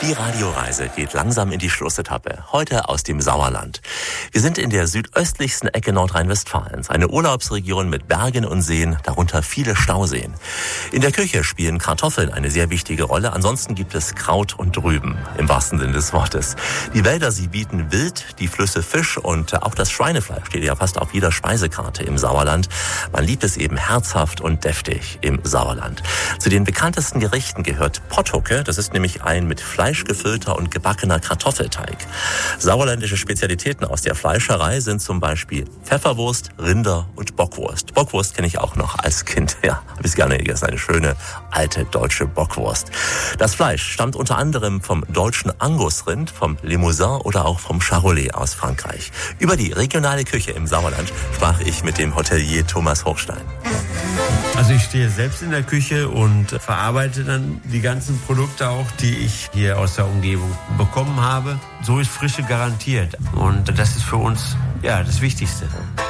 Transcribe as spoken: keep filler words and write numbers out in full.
Die Radioreise geht langsam in die Schlussetappe. Heute aus dem Sauerland. Wir sind in der südöstlichsten Ecke Nordrhein-Westfalens. Eine Urlaubsregion mit Bergen und Seen, darunter viele Stauseen. In der Küche spielen Kartoffeln eine sehr wichtige Rolle. Ansonsten gibt es Kraut und Rüben, im wahrsten Sinne des Wortes. Die Wälder, sie bieten Wild, die Flüsse Fisch und auch das Schweinefleisch steht ja fast auf jeder Speisekarte im Sauerland. Man liebt es eben herzhaft und deftig im Sauerland. Zu den bekanntesten Gerichten gehört Potthucke. Das ist nämlich ein mit Fleisch gefüllter und gebackener Kartoffelteig. Sauerländische Spezialitäten aus der Fleischerei sind zum Beispiel Pfefferwurst, Rinder und Bockwurst. Bockwurst kenne ich auch noch als Kind. Ja, habe ich gerne gegessen. Eine schöne, alte deutsche Bockwurst. Das Fleisch stammt unter anderem vom deutschen Angusrind, vom Limousin oder auch vom Charolais aus Frankreich. Über die regionale Küche im Sauerland sprach ich mit dem Hotelier Thomas Hochstein. Also ich stehe selbst in der Küche und verarbeite dann die ganzen Produkte auch, die ich hier aus der Umgebung bekommen habe. So ist Frische garantiert und das ist für uns ja das Wichtigste.